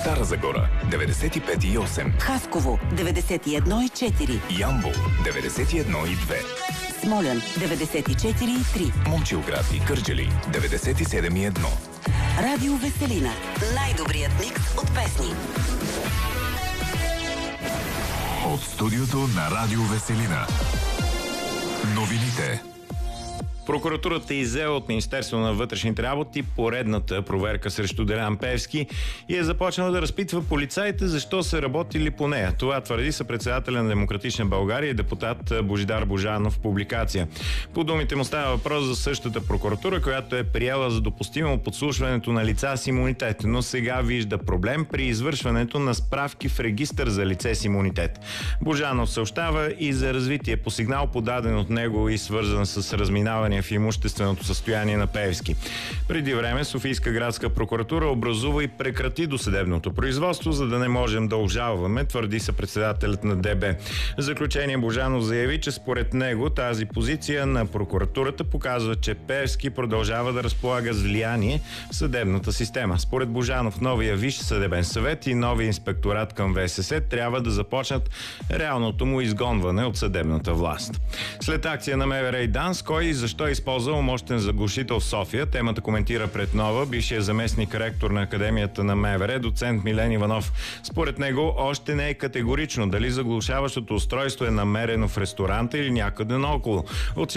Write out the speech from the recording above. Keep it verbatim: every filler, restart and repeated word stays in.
Стара Загора деветдесет и пет и осем, Хасково деветдесет и едно и четири, Ямбол деветдесет и едно и две, Смолян деветдесет и четири и три, Момчилград и Кърджали деветдесет и седем и едно. Радио Веселина. Най-добрият микс от песни. От студиото на Радио Веселина. Новините. Прокуратурата иззела от Министерството на вътрешните работи поредната проверка срещу Делян Пеевски и е започнала да разпитва полицаите защо са работили по нея. Това твърди съпредседателя на Демократична България и депутат Божидар Божанов в публикация. По думите му става въпрос за същата прокуратура, която е приела за допустимо подслушването на лица с имунитет, но сега вижда проблем при извършването на справки в регистър за лице с имунитет. Божанов съобщава и за развитие по сигнал, подаден от него и свързан с разминаване в имущественото състояние на Пеевски. Преди време Софийска градска прокуратура образува и прекрати досъдебното производство, за да не можем да обжалваме, твърди съпредседателят на ДБ. В заключение Божанов заяви, че според него тази позиция на прокуратурата показва, че Пеевски продължава да разполага с влияние в съдебната система. Според Божанов новия Висш съдебен съвет и новия инспекторат към ВСС трябва да започнат реалното му изгонване от съдебната власт. След акция на МВР и ДАНС, кой и защо е използвал мощен заглушител в София, темата коментира пред Нова бившия заместник ректор на Академията на МВР, доцент Милен Иванов. Според него още не е категорично дали заглушаващото устройство е намерено в ресторанта или някъде наоколо. От